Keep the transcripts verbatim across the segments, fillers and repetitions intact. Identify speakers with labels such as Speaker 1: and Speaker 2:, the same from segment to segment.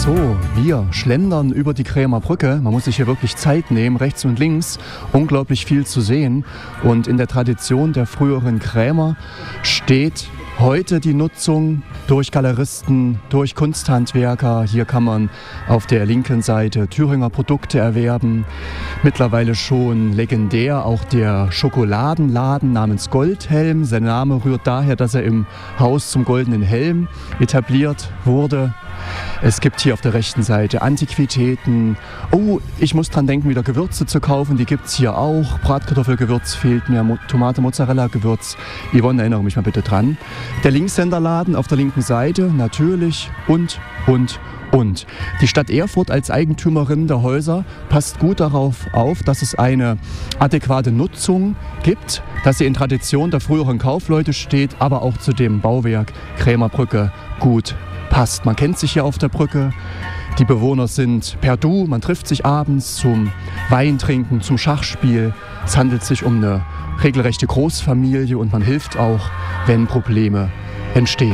Speaker 1: So, wir schlendern über die Krämer Brücke. Man muss sich hier wirklich Zeit nehmen, rechts und links. Unglaublich viel zu sehen. Und in der Tradition der früheren Krämer steht heute die Nutzung durch Galeristen, durch Kunsthandwerker. Hier kann man auf der linken Seite Thüringer Produkte erwerben. Mittlerweile schon legendär auch der Schokoladenladen namens Goldhelm. Sein Name rührt daher, dass er im Haus zum Goldenen Helm etabliert wurde. Es gibt hier auf der rechten Seite Antiquitäten. Oh, ich muss dran denken, wieder Gewürze zu kaufen. Die gibt es hier auch. Bratkartoffelgewürz fehlt mir, Mo- Tomate, Mozzarella-Gewürz. Yvonne, erinnere mich mal bitte dran. Der Linkshänderladen auf der linken Seite, natürlich. Und, und, und. Die Stadt Erfurt als Eigentümerin der Häuser passt gut darauf auf, dass es eine adäquate Nutzung gibt, dass sie in Tradition der früheren Kaufleute steht, aber auch zu dem Bauwerk Krämer Brücke gut passt. Man kennt sich hier auf der Brücke. Die Bewohner sind per Du. Man trifft sich abends zum Weintrinken, zum Schachspiel. Es handelt sich um eine regelrechte Großfamilie und man hilft auch, wenn Probleme entstehen.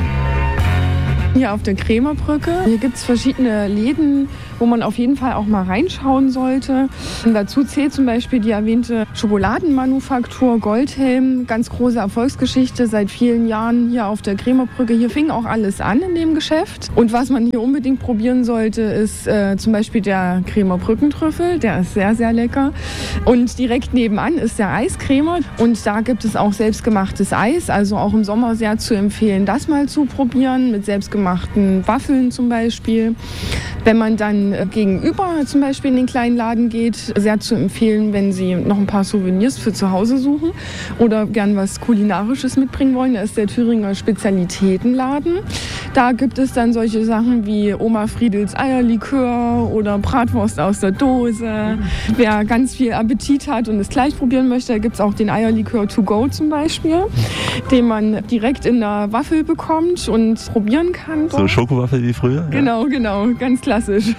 Speaker 2: Hier auf der Krämer Brücke. Hier gibt es verschiedene Läden, wo man auf jeden Fall auch mal reinschauen sollte. Und dazu zählt zum Beispiel die erwähnte Schokoladenmanufaktur Goldhelm. Ganz große Erfolgsgeschichte seit vielen Jahren hier auf der Krämer Brücke. Hier fing auch alles an in dem Geschäft. Und was man hier unbedingt probieren sollte, ist äh, zum Beispiel der Krämer Brückentrüffel. Der ist sehr, sehr lecker. Und direkt nebenan ist der Eiskrämer. Und da gibt es auch selbstgemachtes Eis. Also auch im Sommer sehr zu empfehlen, das mal zu probieren mit selbstgemachtem gemachten Waffeln zum Beispiel. Wenn man dann gegenüber zum Beispiel in den kleinen Laden geht, sehr zu empfehlen, wenn Sie noch ein paar Souvenirs für zu Hause suchen oder gern was Kulinarisches mitbringen wollen, da ist der Thüringer Spezialitätenladen. Da gibt es dann solche Sachen wie Oma Friedels Eierlikör oder Bratwurst aus der Dose. Wer ganz viel Appetit hat und es gleich probieren möchte, da gibt es auch den Eierlikör to go zum Beispiel, den man direkt in der Waffel bekommt und probieren kann.
Speaker 3: So Schokowaffel wie früher?
Speaker 2: Genau, genau, ganz klassisch.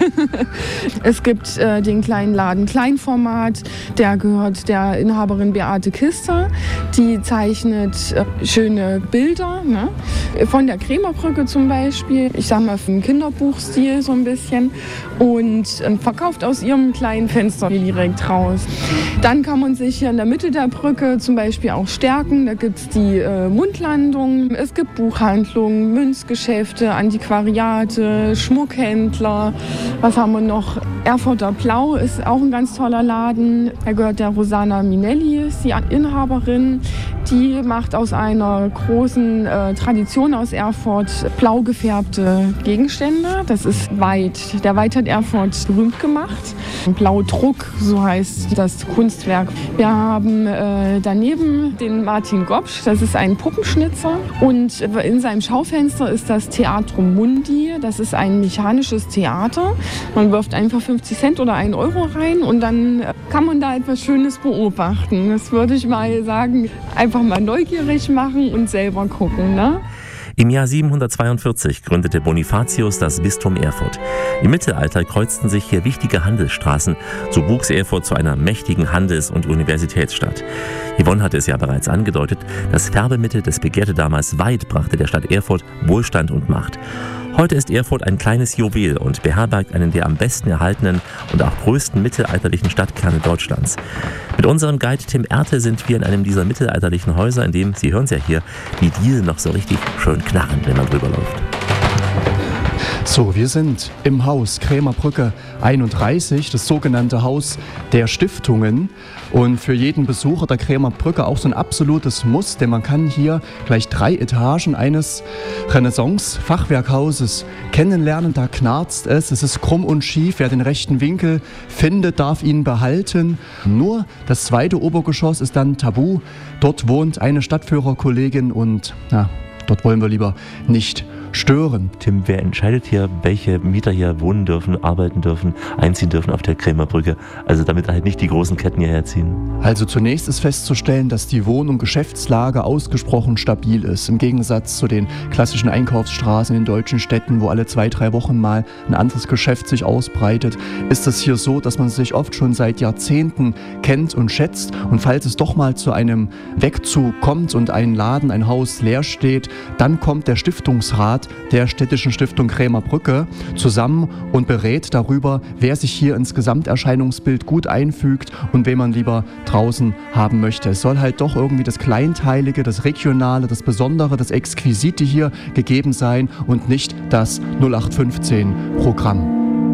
Speaker 2: Es gibt äh, den kleinen Laden Kleinformat, der gehört der Inhaberin Beate Kister. Die zeichnet äh, schöne Bilder, ne? Von der Krämer Brücke zum Beispiel. Ich sag mal im Kinderbuchstil so ein bisschen und äh, verkauft aus ihrem kleinen Fenster direkt raus. Dann kann man sich hier in der Mitte der Brücke zum Beispiel auch stärken. Da gibt es die äh, Mundlandung, es gibt Buchhandlungen, Münzgeschäfte, Antiquariate, Schmuckhändler. Was haben wir noch? Erfurter Blau ist auch ein ganz toller Laden. Da gehört der Rosanna Minelli, ist die Inhaberin. Die macht aus einer großen äh, Tradition aus Erfurt blau gefärbte Gegenstände. Das ist Weid. Der Weid hat Erfurt berühmt gemacht. Blaudruck, so heißt das Kunstwerk. Wir haben äh, daneben den Martin Gopsch, das ist ein Puppenschnitzer. Und in seinem Schaufenster ist das Theatrum Mundi. Das ist ein mechanisches Theater. Man wirft einfach fünfzig Cent oder einen Euro rein und dann kann man da etwas Schönes beobachten. Das würde ich mal sagen, einfach mal neugierig machen und selber gucken, ne?
Speaker 4: Im Jahr siebenhundertzweiundvierzig gründete Bonifatius das Bistum Erfurt. Im Mittelalter kreuzten sich hier wichtige Handelsstraßen. So wuchs Erfurt zu einer mächtigen Handels- und Universitätsstadt. Yvonne hatte es ja bereits angedeutet, das Färbemittel des Begehrte damals Weid brachte der Stadt Erfurt Wohlstand und Macht. Heute ist Erfurt ein kleines Juwel und beherbergt einen der am besten erhaltenen und auch größten mittelalterlichen Stadtkerne Deutschlands. Mit unserem Guide Tim Erte sind wir in einem dieser mittelalterlichen Häuser, in dem, Sie hören es ja hier, die Dielen noch so richtig schön knarren, wenn man drüber läuft.
Speaker 1: So, wir sind im Haus Krämer Brücke einunddreißig, das sogenannte Haus der Stiftungen. Und für jeden Besucher der Krämer Brücke auch so ein absolutes Muss, denn man kann hier gleich drei Etagen eines Renaissance-Fachwerkhauses kennenlernen. Da knarzt es, es ist krumm und schief. Wer den rechten Winkel findet, darf ihn behalten. Nur das zweite Obergeschoss ist dann tabu. Dort wohnt eine Stadtführerkollegin und na, dort wollen wir lieber nicht stören.
Speaker 3: Tim, wer entscheidet hier, welche Mieter hier wohnen dürfen, arbeiten dürfen, einziehen dürfen auf der Krämer Brücke? Also damit halt nicht die großen Ketten hierher ziehen.
Speaker 1: Also zunächst ist festzustellen, dass die Wohn- und Geschäftslage ausgesprochen stabil ist. Im Gegensatz zu den klassischen Einkaufsstraßen in deutschen Städten, wo alle zwei, drei Wochen mal ein anderes Geschäft sich ausbreitet, ist es hier so, dass man sich oft schon seit Jahrzehnten kennt und schätzt. Und falls es doch mal zu einem Wegzug kommt und ein Laden, ein Haus leer steht, dann kommt der Stiftungsrat Rat der Städtischen Stiftung Krämerbrücke zusammen und berät darüber, wer sich hier ins Gesamterscheinungsbild gut einfügt und wen man lieber draußen haben möchte. Es soll halt doch irgendwie das Kleinteilige, das Regionale, das Besondere, das Exquisite hier gegeben sein und nicht das null acht fünfzehn Programm.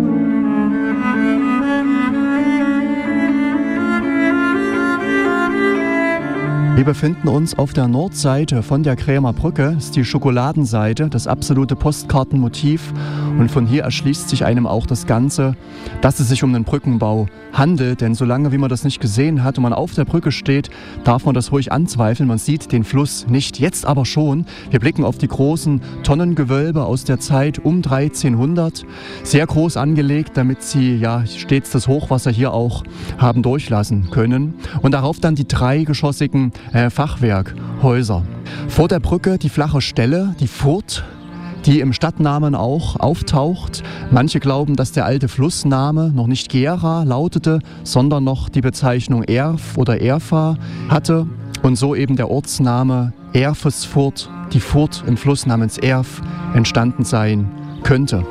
Speaker 1: Wir befinden uns auf der Nordseite von der Krämerbrücke, das ist die Schokoladenseite, das absolute Postkartenmotiv, und von hier erschließt sich einem auch das Ganze, dass es sich um einen Brückenbau handelt, denn solange wie man das nicht gesehen hat und man auf der Brücke steht, darf man das ruhig anzweifeln, man sieht den Fluss nicht, jetzt aber schon. Wir blicken auf die großen Tonnengewölbe aus der Zeit um dreizehnhundert, sehr groß angelegt, damit sie ja stets das Hochwasser hier auch haben durchlassen können, und darauf dann die dreigeschossigen Äh, Fachwerkhäuser. Vor der Brücke die flache Stelle, die Furt, die im Stadtnamen auch auftaucht. Manche glauben, dass der alte Flussname noch nicht Gera lautete, sondern noch die Bezeichnung Erf oder Erfa hatte und so eben der Ortsname Erfesfurt, die Furt im Fluss namens Erf, entstanden sein könnte.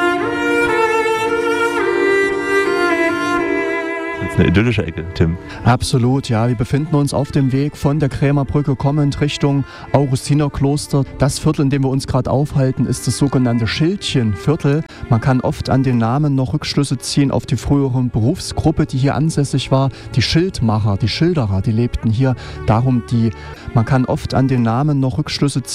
Speaker 3: Eine idyllische Ecke, Tim.
Speaker 1: Absolut, ja. Wir befinden uns auf dem Weg von der Krämerbrücke kommend Richtung Augustinerkloster. Das Viertel, in dem wir uns gerade aufhalten, ist das sogenannte Schildchenviertel. Man kann oft an den Namen noch Rückschlüsse ziehen auf die frühere Berufsgruppe, die hier ansässig war. Die Schildmacher, die Schilderer, die lebten hier. Darum die, man kann oft an den Namen noch Rückschlüsse ziehen